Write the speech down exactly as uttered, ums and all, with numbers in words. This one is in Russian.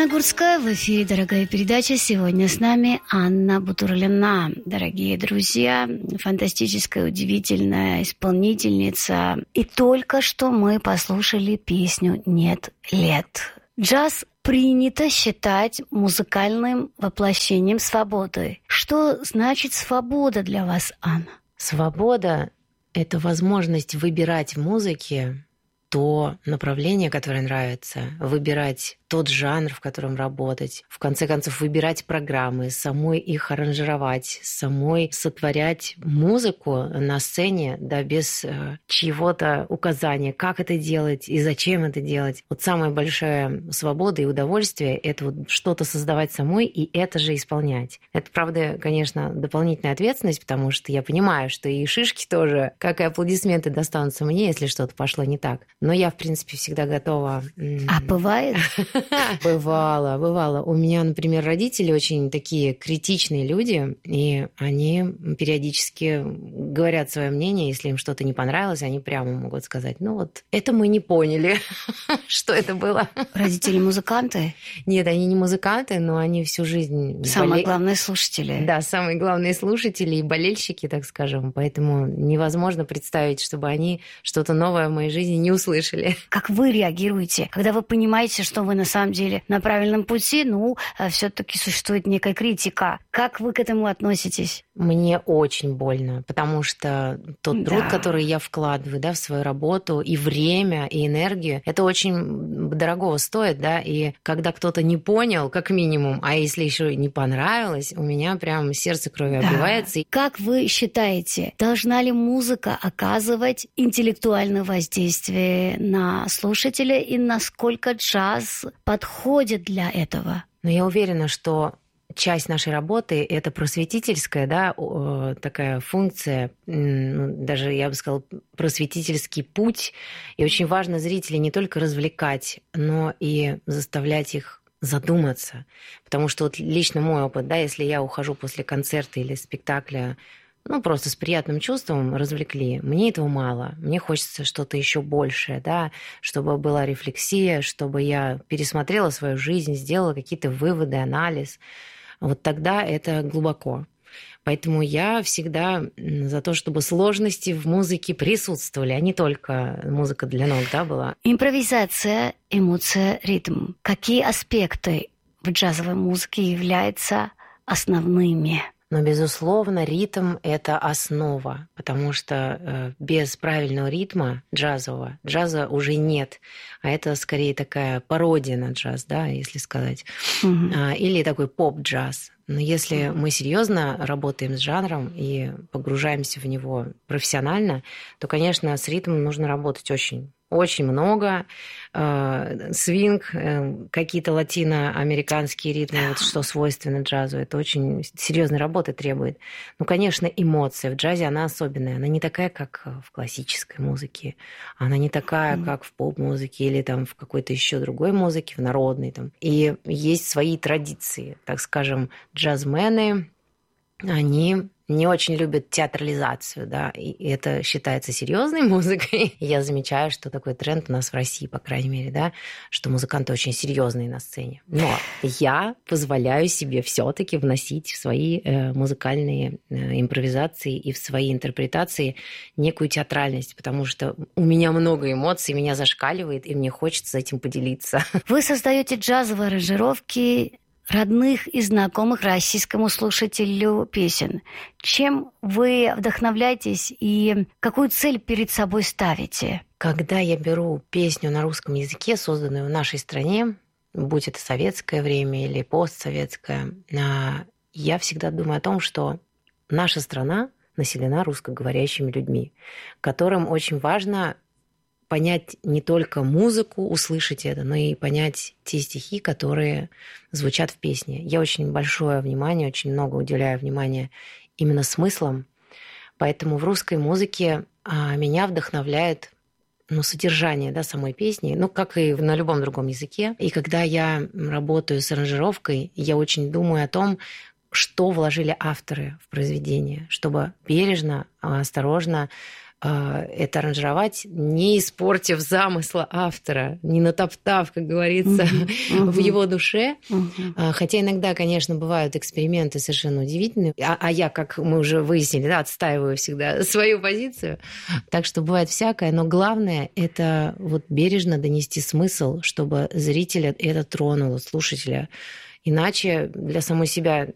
Гурская в эфире, дорогая передача. Сегодня с нами Анна Бутурлина. Дорогие друзья, фантастическая, удивительная исполнительница. И только что мы послушали песню «Нет лет». Джаз принято считать музыкальным воплощением свободы. Что значит свобода для вас, Анна? Свобода – это возможность выбирать в музыке то направление, которое нравится, выбирать тот жанр, в котором работать, в конце концов выбирать программы, самой их аранжировать, самой сотворять музыку на сцене, да, без э, чьего-то указания, как это делать и зачем это делать. Вот самая большая свобода и удовольствие – это вот что-то создавать самой и это же исполнять. Это, правда, конечно, дополнительная ответственность, потому что я понимаю, что и шишки тоже, как и аплодисменты, достанутся мне, если что-то пошло не так. Но я, в принципе, всегда готова. А бывает? Бывало, бывало. У меня, например, родители очень такие критичные люди, и они периодически говорят свое мнение, если им что-то не понравилось, они прямо могут сказать, ну вот, это мы не поняли, что это было. Родители музыканты? Нет, они не музыканты, но они всю жизнь... Самые главные слушатели. Да, самые главные слушатели и болельщики, так скажем, поэтому невозможно представить, чтобы они что-то новое в моей жизни не услышали. Как вы реагируете, когда вы понимаете, что вы на самом деле на правильном пути, ну, все-таки существует некая критика. Как вы к этому относитесь? Мне очень больно, потому что тот труд, да. который я вкладываю, да, в свою работу, и время, и энергию, это очень дорого стоит, да, и когда кто-то не понял, как минимум, а если еще не понравилось, у меня прям сердце кровью да. обливается. Как вы считаете, должна ли музыка оказывать интеллектуальное воздействие на слушателя и насколько джаз подходит для этого? Но я уверена, что часть нашей работы – это просветительская, да, такая функция, даже, я бы сказала, просветительский путь. И очень важно зрителей не только развлекать, но и заставлять их задуматься. Потому что вот лично мой опыт, да, если я ухожу после концерта или спектакля, ну, просто с приятным чувством развлекли. Мне этого мало. Мне хочется что-то еще большее, да, чтобы была рефлексия, чтобы я пересмотрела свою жизнь, сделала какие-то выводы, анализ. Вот тогда это глубоко. Поэтому я всегда за то, чтобы сложности в музыке присутствовали, а не только музыка для ног, да, была. Импровизация, эмоция, ритм. Какие аспекты в джазовой музыке являются основными? Но, безусловно, ритм – это основа, потому что без правильного ритма джазового, джаза уже нет, а это скорее такая пародия на джаз, да, если сказать, mm-hmm. или такой поп-джаз. Но если mm-hmm. мы серьезно работаем с жанром и погружаемся в него профессионально, то, конечно, с ритмом нужно работать очень Очень много. Свинг, какие-то латиноамериканские ритмы, вот что свойственно джазу, это очень серьезной работы требует. Ну, конечно, эмоция в джазе, она особенная. Она не такая, как в классической музыке. Она не такая, mm. как в поп-музыке или там в какой-то еще другой музыке, в народной. Там. И есть свои традиции. Так скажем, джазмены, они не очень любят театрализацию, да, и это считается серьезной музыкой. Я замечаю, что такой тренд у нас в России, по крайней мере, да, что музыканты очень серьезные на сцене. Но я позволяю себе все-таки вносить в свои э, музыкальные э, импровизации и в свои интерпретации некую театральность, потому что у меня много эмоций, меня зашкаливает, и мне хочется этим поделиться. Вы создаете джазовые аранжировки родных и знакомых российскому слушателю песен. Чем вы вдохновляетесь и какую цель перед собой ставите? Когда я беру песню на русском языке, созданную в нашей стране, будь это советское время или постсоветское, я всегда думаю о том, что наша страна населена русскоговорящими людьми, которым очень важно понять не только музыку, услышать это, но и понять те стихи, которые звучат в песне. Я очень большое внимание, очень много уделяю внимания именно смыслам, поэтому в русской музыке меня вдохновляет ну, содержание, да, самой песни, ну, как и на любом другом языке. И когда я работаю с аранжировкой, я очень думаю о том, что вложили авторы в произведение, чтобы бережно, осторожно это аранжировать, не испортив замысла автора, не натоптав, как говорится, uh-huh, uh-huh. в его душе. Uh-huh. Хотя иногда, конечно, бывают эксперименты совершенно удивительные. А, а я, как мы уже выяснили, да, отстаиваю всегда свою позицию. Так что бывает всякое. Но главное – это вот бережно донести смысл, чтобы зрителя это тронуло, слушателя. Иначе для самой себя